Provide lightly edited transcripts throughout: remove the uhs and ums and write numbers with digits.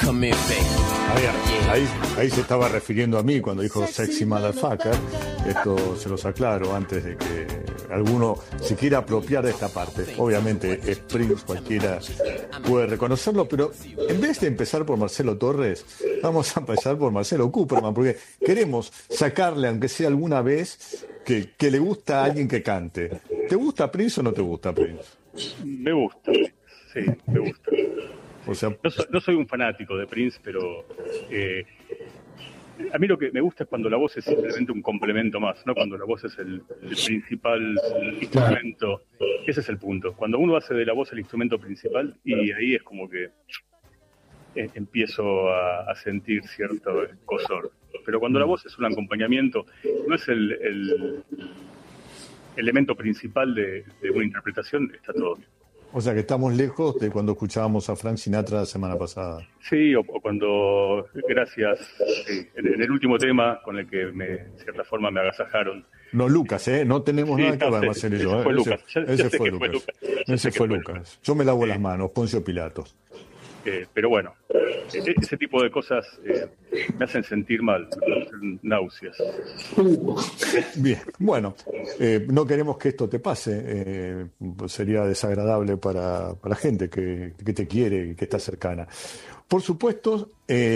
come in, baby. Ahí se estaba refiriendo a mí cuando dijo sexy motherfucker. Esto se los aclaro antes de que alguno se quiera apropiar de esta parte. Obviamente es Prince, cualquiera puede reconocerlo, pero en vez de empezar por Marcelo Torres, vamos a empezar por Marcelo Cooperman, porque queremos sacarle, aunque sea alguna vez, que le gusta a alguien que cante. ¿Te gusta Prince o no te gusta Prince? Me gusta, sí, me gusta. O sea, No soy un fanático de Prince, pero a mí lo que me gusta es cuando la voz es simplemente un complemento más, no cuando la voz es el principal instrumento. Ese es el punto. Cuando uno hace de la voz el instrumento principal, y ahí es como que empiezo a sentir cierto escozor. Pero cuando la voz es un acompañamiento, no es el elemento principal de una interpretación, está todo bien. o sea que estamos lejos de cuando escuchábamos a Frank Sinatra la semana pasada. Sí, o cuando, gracias, sí, en el último tema con el que de cierta forma me agasajaron. No, Lucas, no tenemos nada que ver, Marcelo y yo. Fue Lucas. Ese fue Lucas. Ese fue Lucas. Yo me lavo las manos, Poncio Pilatos. Pero bueno, ese tipo de cosas me hacen sentir mal, me hacen náuseas. Bien, bueno, no queremos que esto te pase, sería desagradable para la gente que te quiere y que está cercana. Por supuesto,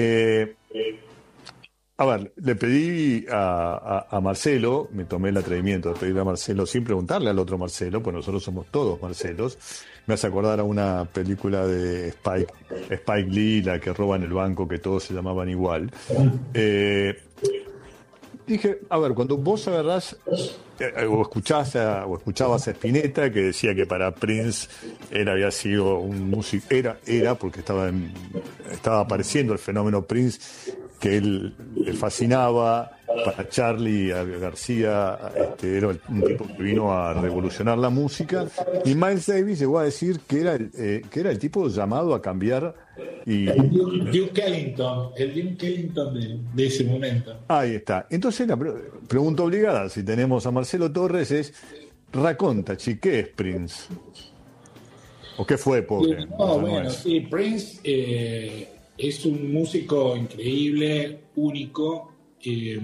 a ver, le pedí a Marcelo, me tomé el atrevimiento de pedirle a Marcelo sin preguntarle al otro Marcelo, pues nosotros somos todos Marcelos. Me hace acordar a una película de Spike Lee, la que roban el banco, que todos se llamaban igual. Dije, a ver, cuando vos agarrás o escuchabas a Spinetta, que decía que para Prince él había sido un músico, era porque estaba apareciendo el fenómeno Prince, que él le fascinaba. Para Charly García era un tipo que vino a revolucionar la música, y Miles Davis llegó a decir que era el tipo llamado a cambiar el Duke Ellington de ese momento. Ahí está. Entonces la pregunta obligada, si tenemos a Marcelo Torres, es raccontaci, ¿qué es Prince? ¿O qué fue, pobre? Sí, Prince es un músico increíble, único, que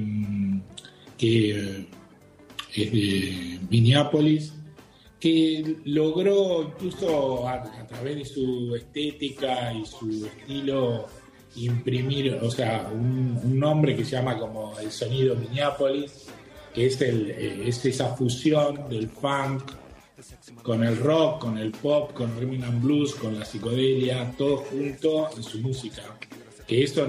es de Minneapolis, que logró incluso a través de su estética y su estilo imprimir, o sea, un nombre que se llama como el sonido Minneapolis, que es esa fusión del funk con el rock, con el pop, con el rhythm and blues, con la psicodelia, todo junto en su música. Que eso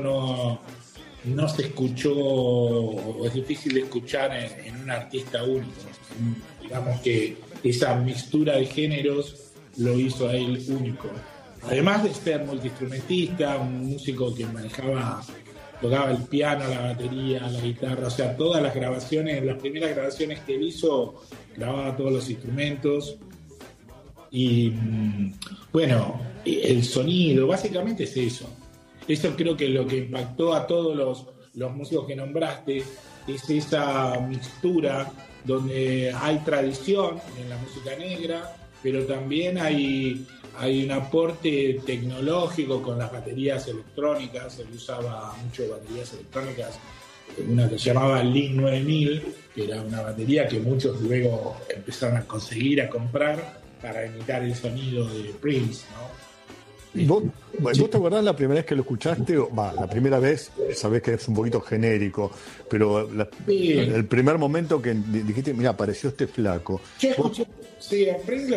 no se escuchó, o es difícil de escuchar en un artista único. Digamos que esa mixtura de géneros lo hizo a él único. Además de ser multiinstrumentista, un músico que tocaba el piano, la batería, la guitarra, o sea, todas las grabaciones, las primeras grabaciones que él hizo, grababa todos los instrumentos. Y bueno, el sonido, básicamente es eso. Eso creo que lo que impactó a todos los músicos que nombraste es esa mixtura donde hay tradición en la música negra, pero también hay un aporte tecnológico con las baterías electrónicas. Él usaba mucho baterías electrónicas, una que se llamaba Link 9000, que era una batería que muchos luego empezaron a conseguir, a comprar para imitar el sonido de Prince, ¿no? ¿Vos te acordás la primera vez que lo escuchaste? La primera vez, sabés que es un poquito genérico, pero el primer momento que dijiste, mira, apareció este flaco. Yo escuché, sí, a Prince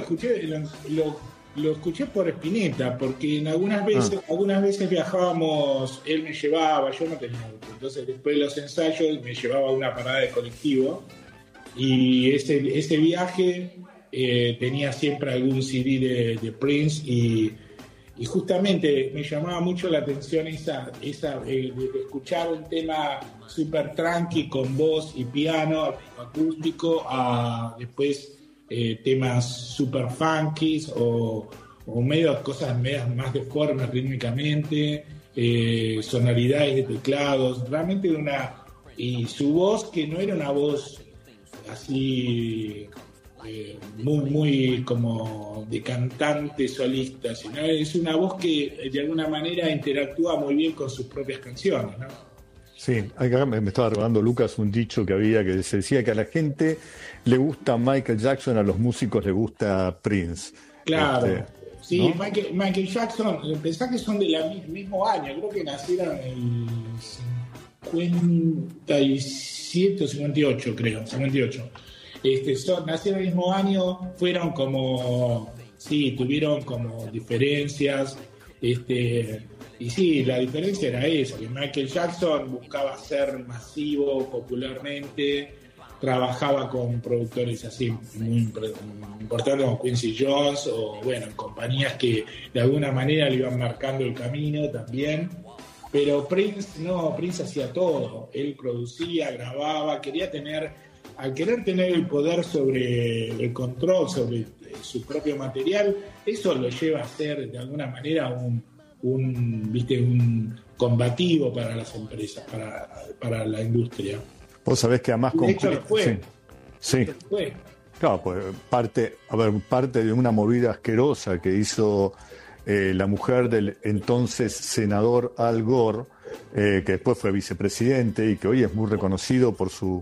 lo escuché por Spinetta, porque en algunas veces viajábamos, él me llevaba, yo no tenía auto, entonces después de los ensayos me llevaba a una parada de colectivo, y ese viaje tenía siempre algún CD de Prince, y justamente me llamaba mucho la atención esa de escuchar un tema súper tranqui con voz y piano acústico, a después temas súper funky o medio cosas medias más deformes rítmicamente, sonoridades de teclados, realmente y su voz, que no era una voz así muy como de cantante solista, sino es una voz que de alguna manera interactúa muy bien con sus propias canciones, ¿no? Sí, acá me estaba recordando Lucas un dicho que había que se decía que a la gente le gusta Michael Jackson, a los músicos le gusta Prince. Claro. Sí, ¿no? Michael Jackson, pensá que son del mismo año, creo que nacieron en el 57 o 58, creo, 58. Nacieron el mismo año, fueron como, sí, tuvieron como diferencias, y sí, la diferencia era esa, que Michael Jackson buscaba ser masivo popularmente, trabajaba con productores así muy importantes como Quincy Jones o bueno, compañías que de alguna manera le iban marcando el camino también. Pero Prince no, Prince hacía todo, él producía, grababa, al querer tener el poder sobre el control, sobre su propio material, eso lo lleva a ser de alguna manera un combativo para las empresas, para la industria. Vos sabés que además... De hecho, lo fue. Sí. Lo fue. Claro, pues parte de una movida asquerosa que hizo la mujer del entonces senador Al Gore, que después fue vicepresidente y que hoy es muy reconocido por su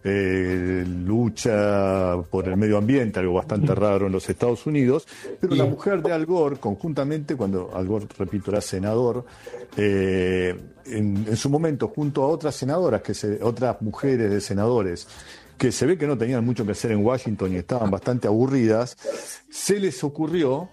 lucha por el medio ambiente, algo bastante raro en los Estados Unidos, pero la mujer de Al Gore, conjuntamente, cuando Al Gore, repito, era senador, en su momento, junto a otras senadoras, otras mujeres de senadores, que se ve que no tenían mucho que hacer en Washington y estaban bastante aburridas, se les ocurrió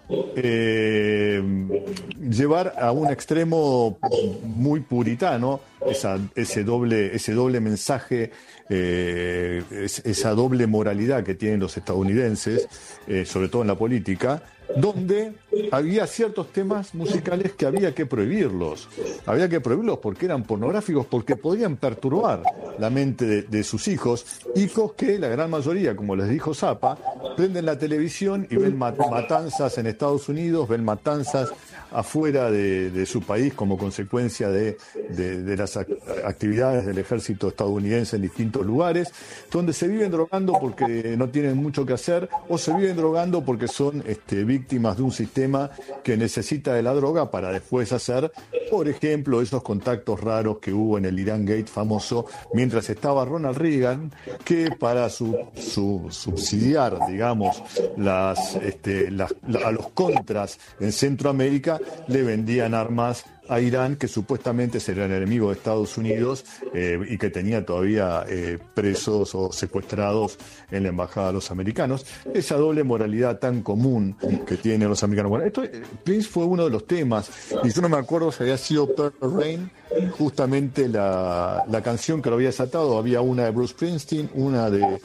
llevar a un extremo muy puritano ese doble mensaje, esa doble moralidad que tienen los estadounidenses, sobre todo en la política, donde había ciertos temas musicales que había que prohibirlos. Había que prohibirlos porque eran pornográficos, porque podían perturbar la mente de sus hijos que la gran mayoría, como les dijo Zappa, prenden la televisión y ven matanzas en Estados Unidos, ven matanzas afuera de su país como consecuencia de las actividades del ejército estadounidense en distintos lugares, donde se viven drogando porque no tienen mucho que hacer o se viven drogando porque son víctimas de un sistema que necesita de la droga para después hacer, por ejemplo, esos contactos raros que hubo en el Irán Gate famoso mientras estaba Ronald Reagan, que para subsidiar, digamos, a los contras en Centroamérica le vendían armas a Irán, que supuestamente sería el enemigo de Estados Unidos y que tenía todavía presos o secuestrados en la embajada de los americanos. Esa doble moralidad tan común que tienen los americanos. Bueno, Prince fue uno de los temas, y yo no me acuerdo si había sido Purple Rain, justamente la canción que lo había desatado. Había una de Bruce Springsteen, una de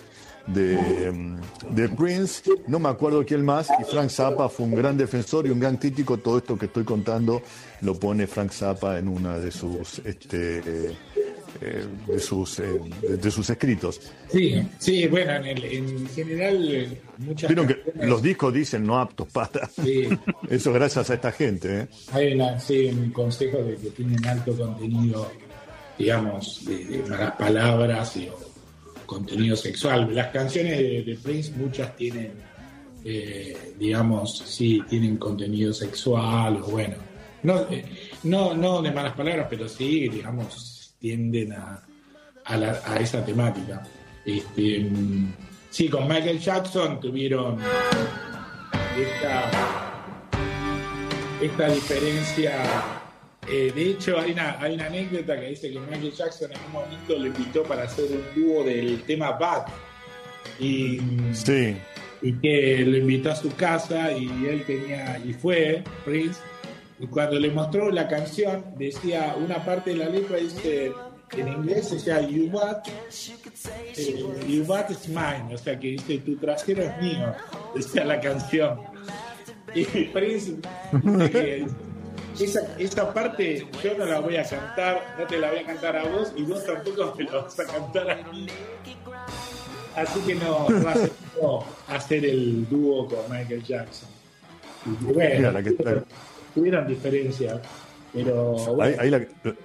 Prince, no me acuerdo quién más, y Frank Zappa fue un gran defensor y un gran crítico. Todo esto que estoy contando lo pone Frank Zappa en una de sus escritos. Sí, bueno, en general muchas vieron que canciones, los discos dicen no aptos para sí, eso, gracias a esta gente. hay un consejo de que tienen alto contenido, digamos, de malas palabras o contenido sexual. Las canciones de Prince, muchas tienen, digamos, sí, tienen contenido sexual, o bueno, no de malas palabras, pero sí, digamos, tienden a esa temática. Sí, con Michael Jackson tuvieron esta diferencia. De hecho, hay una anécdota que dice que Michael Jackson en un momento lo invitó para hacer un dúo del tema Bad, y que lo invitó a su casa y fue Prince, y cuando le mostró la canción decía, una parte de la letra dice en inglés, decía your butt is mine, o sea que dice tu trasero es mío, decía la canción. Y Prince dice que esa parte yo no la voy a cantar, no te la voy a cantar a vos y vos tampoco me la vas a cantar a mí. Así que no aceptó hacer el dúo con Michael Jackson. Y bueno, tuvieron diferencias, pero bueno.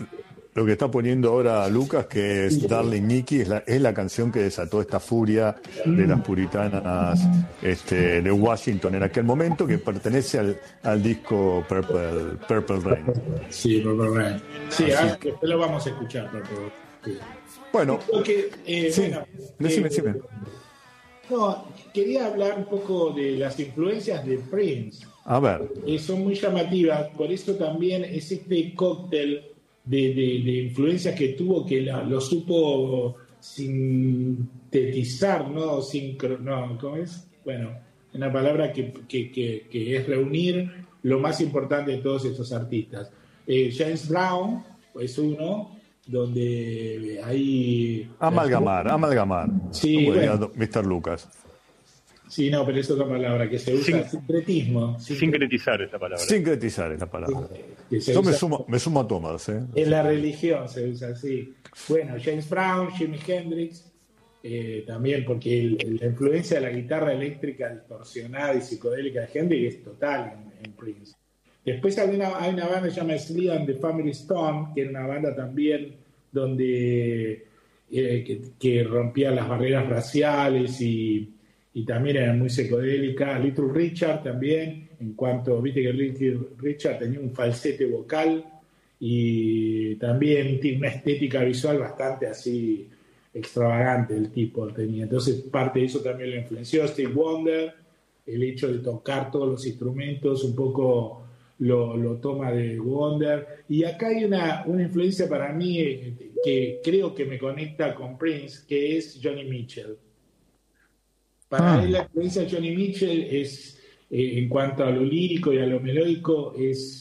lo que está poniendo ahora Lucas, que es Darling Nikki, es la canción que desató esta furia de las puritanas de Washington en aquel momento, que pertenece al disco Purple Rain. Sí, Purple Rain. Sí, después lo vamos a escuchar, Purple Rain. Bueno, sí, decime. No, quería hablar un poco de las influencias de Prince. A ver. Son muy llamativas, por eso también es este cóctel de influencias que tuvo, que lo supo sintetizar, ¿no? ¿Cómo es? Bueno, una palabra que es reunir lo más importante de todos estos artistas. James Brown es uno, donde hay... Amalgamar. Sí, como diría Mr. Lucas. Sí, no, pero es otra palabra que se usa, sincretismo. Sincretizar esta palabra. Sincretizar es la palabra. Yo me sumo a Thomas. En la religión se usa así. Bueno, James Brown, Jimi Hendrix, también porque la influencia de la guitarra eléctrica distorsionada y psicodélica de Hendrix es total en Prince. Después hay una banda que se llama Sly and the Family Stone, que era una banda también donde que rompía las barreras raciales y también era muy psicodélica. Little Richard también, en cuanto, viste que Little Richard tenía un falsete vocal y también tiene una estética visual bastante así extravagante el tipo tenía. Entonces parte de eso también lo influenció. Stevie Wonder, el hecho de tocar todos los instrumentos, un poco lo toma de Wonder. Y acá hay una influencia para mí que creo que me conecta con Prince, que es Johnny Mitchell. Para él la influencia de Johnny Mitchell es, en cuanto a lo lírico y a lo melódico,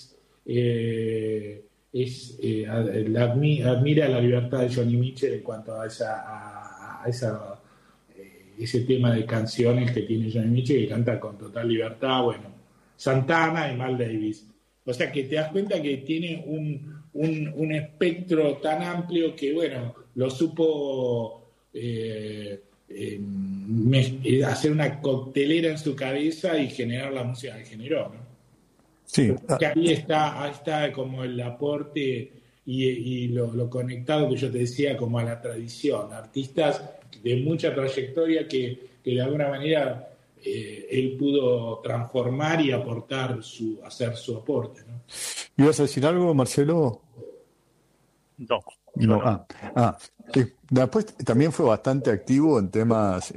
admira la libertad de Johnny Mitchell en cuanto a ese tema de canciones que tiene Johnny Mitchell, que canta con total libertad. Bueno, Santana y Miles Davis. O sea que te das cuenta que tiene un espectro tan amplio que, bueno, lo supo hacer una coctelera en su cabeza y generar la música que generó, ¿no? Sí. Que ahí está como el aporte y lo conectado que yo te decía como a la tradición, artistas de mucha trayectoria que de alguna manera él pudo transformar y aportar hacer su aporte, ¿no? ¿Ibas a decir algo, Marcelo? No. Después también fue bastante activo en temas,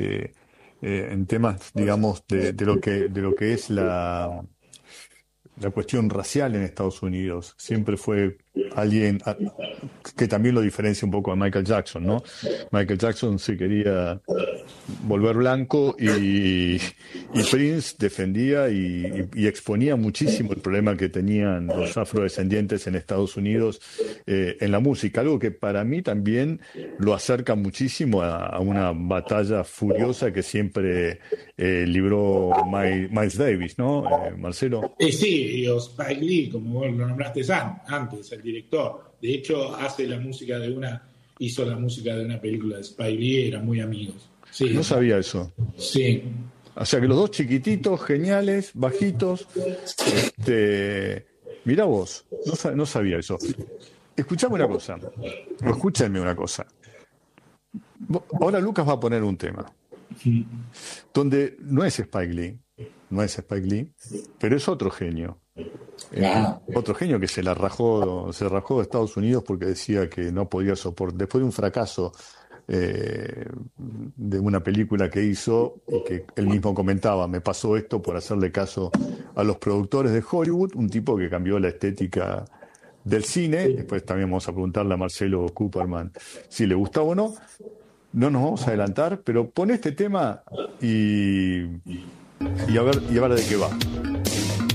digamos, de lo que es la cuestión racial en Estados Unidos. Siempre fue alguien que también lo diferencia un poco a Michael Jackson, ¿no? Michael Jackson se quería volver blanco y Prince defendía y exponía muchísimo el problema que tenían los afrodescendientes en Estados Unidos en la música, algo que para mí también lo acerca muchísimo a una batalla furiosa que siempre libró Miles Davis, ¿no, Marcelo? Sí, y Spike Lee, como vos lo nombraste antes, el director. De hecho, hizo la música de una película de Spike Lee, eran muy amigos. Sí. No sabía eso. Sí. O sea que los dos chiquititos, geniales, bajitos. Mirá vos, no sabía eso. Escuchame una cosa, o escúchenme una cosa. Ahora Lucas va a poner un tema donde no es Spike Lee, pero es otro genio. Otro genio que se rajó de Estados Unidos porque decía que no podía soportar, después de un fracaso de una película que hizo y que él mismo comentaba, me pasó esto por hacerle caso a los productores de Hollywood, un tipo que cambió la estética del cine. Después también vamos a preguntarle a Marcelo Cooperman si le gustaba o no. No nos vamos a adelantar, pero pon este tema y a ver de qué va.